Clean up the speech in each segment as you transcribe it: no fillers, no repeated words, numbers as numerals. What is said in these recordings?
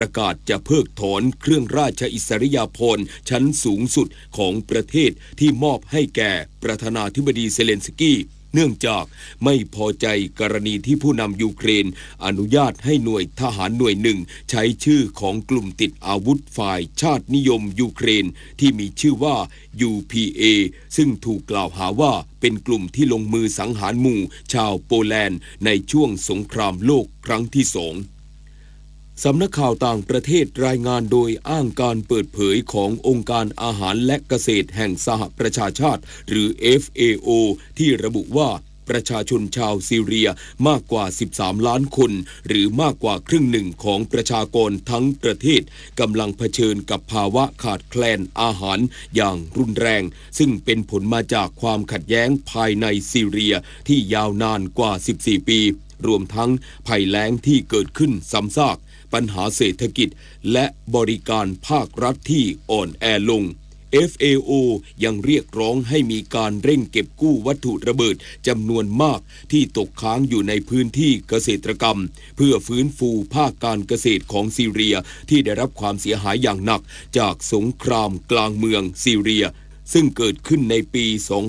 ประกาศจะเพิกถอนเครื่องราชอิสริยาภรณ์ชั้นสูงสุดของประเทศที่มอบให้แก่ประธานาธิบดีเซเลนสกี้เนื่องจากไม่พอใจกรณีที่ผู้นำยูเครนอนุญาตให้หน่วยทหารหน่วยหนึ่งใช้ชื่อของกลุ่มติดอาวุธฝ่ายชาตินิยมยูเครนที่มีชื่อว่า UPA ซึ่งถูกกล่าวหาว่าเป็นกลุ่มที่ลงมือสังหารหมู่ชาวโปแลนด์ในช่วงสงครามโลกครั้งที่ 2สำนักข่าวต่างประเทศรายงานโดยอ้างการเปิดเผยขององค์การอาหารและเกษตรแห่งสหประชาชาติหรือ FAO ที่ระบุว่าประชาชนชาวซีเรียมากกว่า13ล้านคนหรือมากกว่าครึ่งหนึ่งของประชากรทั้งประเทศกำลังเผชิญกับภาวะขาดแคลนอาหารอย่างรุนแรงซึ่งเป็นผลมาจากความขัดแย้งภายในซีเรียที่ยาวนานกว่า14ปีรวมทั้งภัยแล้งที่เกิดขึ้นซ้ำซากปัญหาเศรษฐกิจและบริการภาครัฐที่อ่อนแอลง FAO ยังเรียกร้องให้มีการเร่งเก็บกู้วัตถุระเบิดจำนวนมากที่ตกค้างอยู่ในพื้นที่เกษตรกรรมเพื่อฟื้นฟูภาคการเกษตรของซีเรียที่ได้รับความเสียหายอย่างหนักจากสงครามกลางเมืองซีเรียซึ่งเกิดขึ้นในปี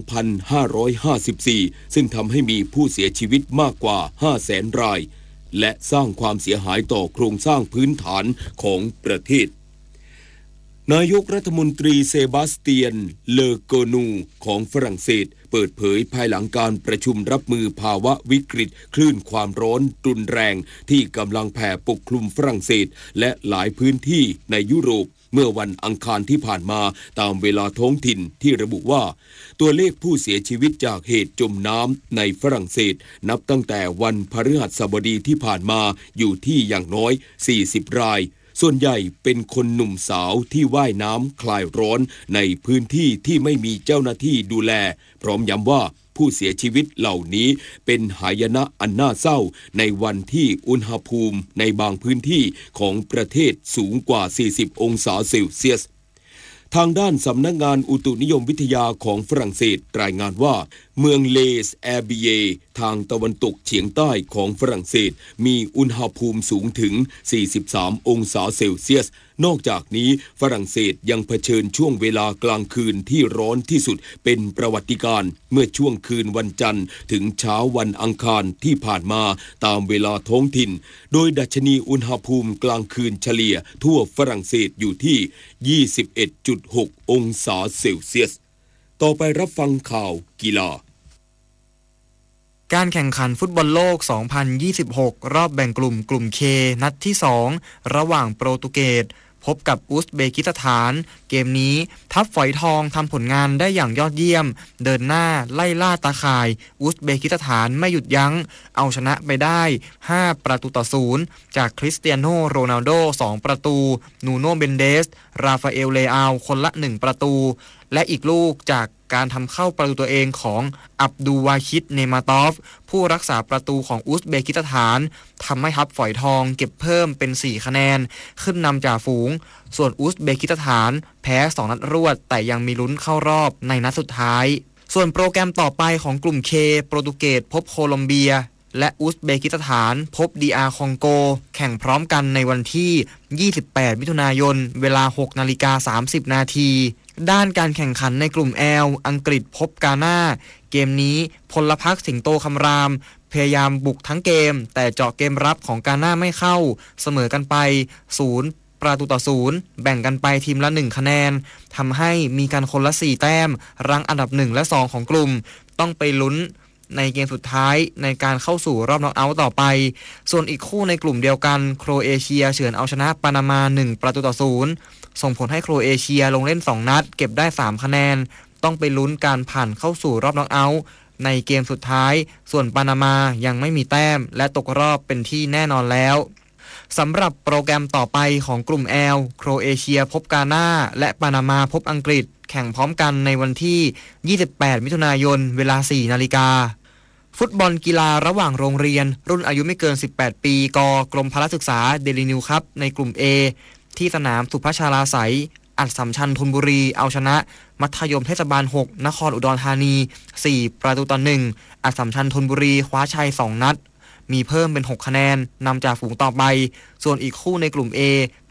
2554 ซึ่งทำให้มีผู้เสียชีวิตมากกว่า 500,000 รายและสร้างความเสียหายต่อโครงสร้างพื้นฐานของประเทศนายกรัฐมนตรีเซบาสเตียนเลอโกนูของฝรั่งเศสเปิดเผยภายหลังการประชุมรับมือภาวะวิกฤตคลื่นความร้อนรุนแรงที่กำลังแผ่ปกคลุมฝรั่งเศสและหลายพื้นที่ในยุโรปเมื่อวันอังคารที่ผ่านมาตามเวลาท้องถิ่นที่ระบุว่าตัวเลขผู้เสียชีวิตจากเหตุจมน้ำในฝรั่งเศสนับตั้งแต่วันพฤหัสบดีที่ผ่านมาอยู่ที่อย่างน้อย40รายส่วนใหญ่เป็นคนหนุ่มสาวที่ว่ายน้ำคลายร้อนในพื้นที่ที่ไม่มีเจ้าหน้าที่ดูแลพร้อมย้ำว่าผู้เสียชีวิตเหล่านี้เป็นหายนะอันน่าเศร้าในวันที่อุณหภูมิในบางพื้นที่ของประเทศสูงกว่า40องศาเซลเซียสทางด้านสำนักงานอุตุนิยมวิทยาของฝรั่งเศสรายงานว่าเมืองเลสแอร์บิเยทางตะวันตกเฉียงใต้ของฝรั่งเศสมีอุณหภูมิสูงถึง43องศาเซลเซียสนอกจากนี้ฝรั่งเศสยังเผชิญช่วงเวลากลางคืนที่ร้อนที่สุดเป็นประวัติการณ์เมื่อช่วงคืนวันจันทร์ถึงเช้าวันอังคารที่ผ่านมาตามเวลาท้องถิ่นโดยดัชนีอุณหภูมิกลางคืนเฉลี่ยทั่วฝรั่งเศสอยู่ที่ 21.6 องศาเซลเซียสต่อไปรับฟังข่าวกีฬาการแข่งขันฟุตบอลโลก 2026 รอบแบ่งกลุ่มK นัดที่ 2 ระหว่างโปรตุเกสพบกับอุซเบกิสถานเกมนี้ทัพฝอยทองทำผลงานได้อย่างยอดเยี่ยมเดินหน้าไล่ล่าตาข่ายอุซเบกิสถานไม่หยุดยั้งเอาชนะไปได้5-0จากคริสเตียโนโรนัลโด2ประตูนูโน่เบนเดสราฟาเอลเลอาลคนละ1ประตูและอีกลูกจากการทำเข้าประตูตัวเองของอับดูวาคิดเนมาตอฟผู้รักษาประตูของอุซเบกิสถานทำให้ทัพฝอยทองเก็บเพิ่มเป็น4คะแนนขึ้นนำจ่าฝูงส่วนอุซเบกิสถานแพ้2นัดรวดแต่ยังมีลุ้นเข้ารอบในนัดสุดท้ายส่วนโปรแกรมต่อไปของกลุ่มKโปรตุเกสพบโคลอมเบียและอุซเบกิสถานพบDRคองโกแข่งพร้อมกันในวันที่28มิถุนายนเวลา 6:30 นาทีด้านการแข่งขันในกลุ่ม L อังกฤษพบกาน่าเกมนี้พลพรรคสิงโตคำรามพยายามบุกทั้งเกมแต่เจาะเกมรับของกาน่าไม่เข้าเสมอกันไป0-0แบ่งกันไปทีมละ1คะแนนทำให้มีกันคนละ4แต้มรั้งอันดับ1และ2ของกลุ่มต้องไปลุ้นในเกมสุดท้ายในการเข้าสู่รอบน็อกเอาท์ต่อไปส่วนอีกคู่ในกลุ่มเดียวกันโครเอเชียเฉือนเอาชนะปานามา1-0ส่งผลให้โครเอเชียลงเล่น2นัดเก็บได้3คะแนนต้องไปลุ้นการผ่านเข้าสู่รอบน็อกเอาท์ในเกมสุดท้ายส่วนปานามายังไม่มีแต้มและตกรอบเป็นที่แน่นอนแล้วสำหรับโปรแกรมต่อไปของกลุ่ม L โครเอเชียพบกาน่าและปานามาพบอังกฤษแข่งพร้อมกันในวันที่28มิถุนายนเวลา 4 นาฬิกาฟุตบอลกีฬาระหว่างโรงเรียนรุ่นอายุไม่เกิน18ปีกรมพละศึกษาเดลินิวครับในกลุ่ม A ที่สนามสุพัชราไสยอัสสัมชัญธนบุรีเอาชนะมัธยมเทศบาล6นครอุดรธานี4-1อัสสัมชัญธนบุรีคว้าชัย2นัดมีเพิ่มเป็น6คะแนนนำจากฝูงต่อไปส่วนอีกคู่ในกลุ่ม A